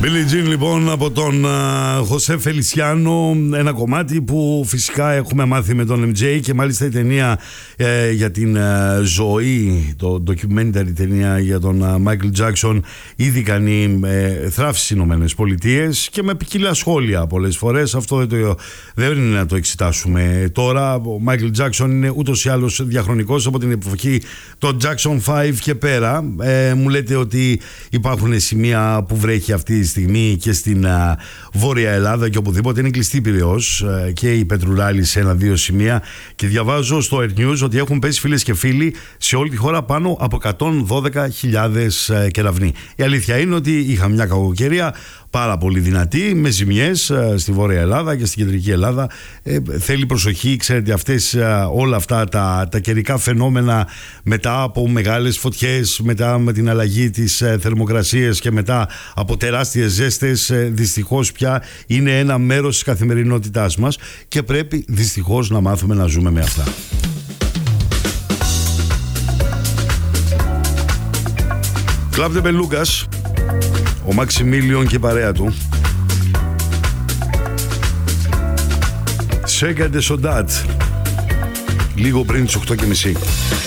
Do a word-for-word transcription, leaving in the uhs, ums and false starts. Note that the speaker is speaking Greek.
Billie Jean λοιπόν από τον Χωσέ Φελισιάνο, ένα κομμάτι που φυσικά έχουμε μάθει με τον εμ τζέι και μάλιστα η ταινία ε, για την ε, ζωή, το documentary ταινία για τον Μάικλ Τζάκσον ήδη κάνει ε, θράψεις στις Ηνωμένες Πολιτείες και με ποικίλα σχόλια πολλές φορές. Αυτό δεν, το, δεν είναι να το εξετάσουμε τώρα. Ο Μάικλ Τζάκσον είναι ούτως ή άλλως διαχρονικός από την εποχή των Jackson πέντε και πέρα. Ε, μου λέτε ότι υπάρχουν σημεία που βρέχει αυτή τη στιγμή και στην α, Βόρεια Ελλάδα και οπουδήποτε. Είναι κλειστή Πειραιώς α, και η Πετρουράλη σε ένα-δύο σημεία. Και διαβάζω στο Air News ότι έχουν πέσει, φίλες και φίλοι, σε όλη τη χώρα πάνω από εκατόν δώδεκα χιλιάδες α, κεραυνοί. Η αλήθεια είναι ότι είχαμε μια κακοκαιρία πάρα πολύ δυνατή, με ζημιές α, στη Βόρεια Ελλάδα και στην Κεντρική Ελλάδα. Ε, θέλει προσοχή, ξέρετε, αυτές, α, όλα αυτά τα, τα καιρικά φαινόμενα μετά από μεγάλες φωτιές, μετά με την αλλαγή της α, θερμοκρασίας και μετά από τεράστιες ζέστες, α, δυστυχώς πια είναι ένα μέρος της καθημερινότητάς μας και πρέπει δυστυχώς να μάθουμε να ζούμε με αυτά. Κλάπτε Μπελούκας, ο Μαξιμίλιον και η παρέα του. Σέγκαντε Σοντάτ, λίγο πριν τις οκτώ και μισή.